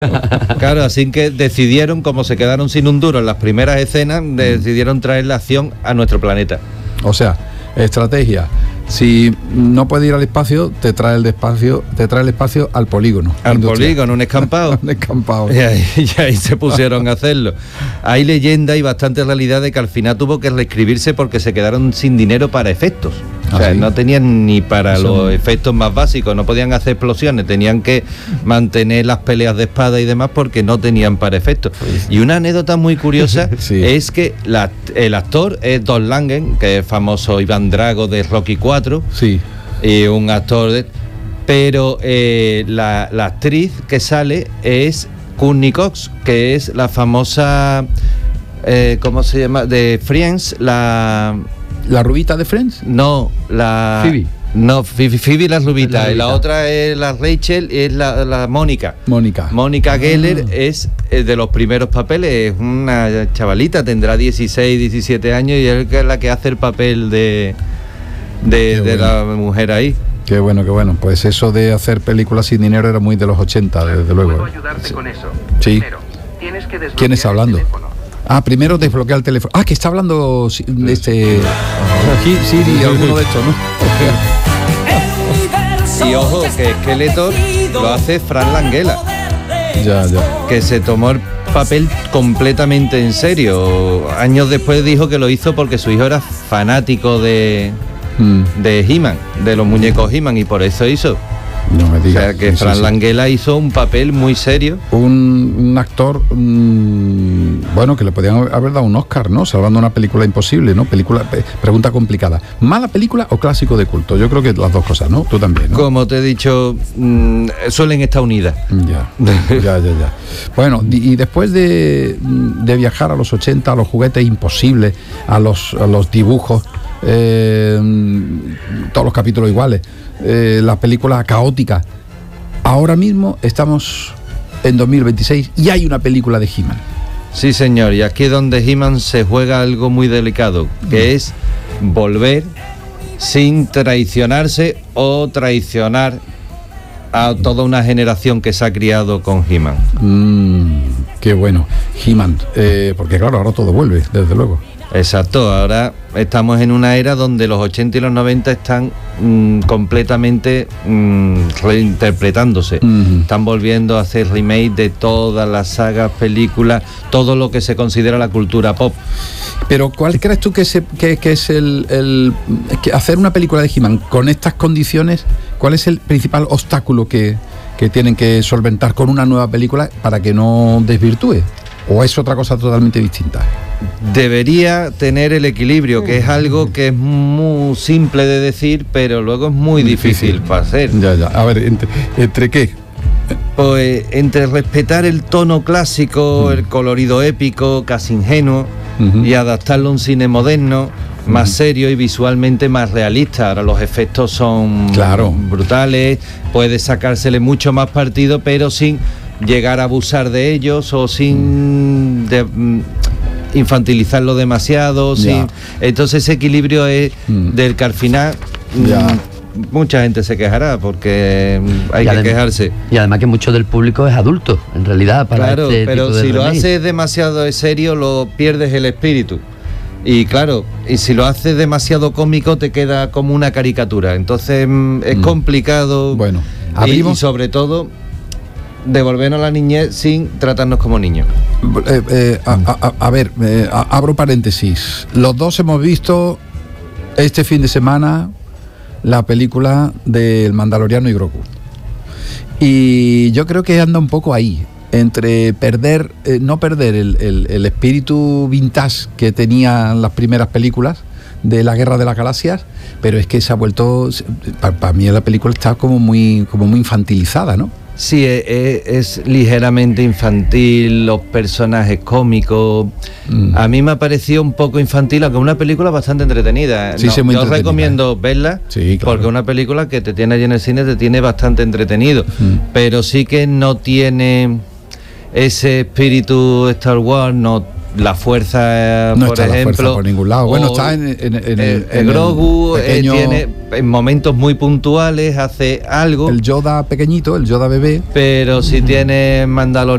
Claro, así que decidieron, como se quedaron sin un duro en las primeras escenas, decidieron traer la acción a nuestro planeta. O sea, estrategia. Si no puede ir al espacio, te trae el espacio al polígono. Al polígono, un escampado. Un escampado. Y ahí se pusieron a hacerlo. Hay leyenda y bastante realidad de que al final tuvo que reescribirse porque se quedaron sin dinero para efectos. O sea, ¿sí? No tenían ni para los efectos más básicos, no podían hacer explosiones, tenían que mantener las peleas de espada y demás porque no tenían para efectos. Y una anécdota muy curiosa sí. es que el actor es Don Langen, que es famoso Iván Drago de Rocky 4, sí. Y un actor pero la actriz que sale es Courtney Cox, que es la famosa ¿cómo se llama? De Friends, ¿La rubita de Friends? No, la... Phoebe. No, Phoebe la rubita, La y la otra es la Rachel, es la Mónica. Mónica Geller es de los primeros papeles, es una chavalita, tendrá 16, 17 años y es la que hace el papel de la mujer ahí. Qué bueno. Pues eso de hacer películas sin dinero era muy de los 80, desde luego. ¿Puedo ayudarte con eso? Sí. Primero, tienes que desbloquear ¿Quién está hablando? el teléfono. Primero desbloquear el teléfono. Que está hablando Siri, alguno de estos, ¿no? Y ojo, que Skeletor lo hace Frank Langella. Ya. Que se tomó el papel completamente en serio. Años después dijo que lo hizo porque su hijo era fanático de He-Man, de los muñecos He-Man, y por eso hizo. No me digas. O sea que Frank Langella hizo un papel muy serio. Un actor, bueno, que le podían haber dado un Oscar, ¿no? Salvando una película imposible, ¿no? Pregunta complicada. ¿Mala película o clásico de culto? Yo creo que las dos cosas, ¿no? Tú también, ¿no? Como te he dicho, suelen estar unidas. Ya. Bueno, y después de viajar a los 80, a los juguetes imposibles, a los dibujos, todos los capítulos iguales, la película caótica, ahora mismo estamos en 2026 y hay una película de He-Man. Sí, señor, y aquí es donde He-Man se juega algo muy delicado, que es volver sin traicionarse o traicionar a toda una generación que se ha criado con He-Man. Qué bueno, He-Man, porque claro, ahora todo vuelve, desde luego. Exacto, ahora estamos en una era donde los 80 y los 90 están completamente reinterpretándose. Están volviendo a hacer remake de todas las sagas, películas, todo lo que se considera la cultura pop. Pero ¿cuál crees tú que es que hacer una película de He-Man con estas condiciones? ¿Cuál es el principal obstáculo que tienen que solventar con una nueva película para que no desvirtúe? ¿O es otra cosa totalmente distinta? Debería tener el equilibrio, que es algo que es muy simple de decir, pero luego es muy difícil para hacer. Ya. A ver, ¿entre qué? Pues entre respetar el tono clásico, el colorido épico, casi ingenuo, y adaptarlo a un cine moderno, más serio y visualmente más realista. Ahora los efectos son brutales, puede sacársele mucho más partido, pero sin llegar a abusar de ellos o sin infantilizarlo demasiado. Entonces ese equilibrio es del que al final mucha gente se quejará porque hay que quejarse. Y además que mucho del público es adulto, en realidad, para claro, este pero tipo de si lo remake. haces demasiado serio, lo pierdes el espíritu. Y claro, y si lo haces demasiado cómico, te queda como una caricatura. Entonces es complicado. Bueno, y sobre todo devolvernos a la niñez sin tratarnos como niños. Abro paréntesis. Los dos hemos visto este fin de semana la película del Mandaloriano y Grogu. Y yo creo que anda un poco ahí, entre no perder el espíritu vintage que tenían las primeras películas de la Guerra de las Galaxias, pero es que se ha vuelto, para mí la película está como muy infantilizada, ¿no? Sí, es ligeramente infantil, los personajes cómicos. A mí me ha parecido un poco infantil, aunque es una película bastante entretenida. Sí, muy yo entretenida. Recomiendo verla, porque es una película que te tiene allí en el cine, te tiene bastante entretenido. Pero sí que no tiene ese espíritu Star Wars, no la fuerza, no por está ejemplo, la fuerza por ningún lado. Bueno, está en el Grogu pequeño, tiene en momentos muy puntuales hace algo, el Yoda pequeñito, el Yoda bebé. pero si tiene Mandaloriano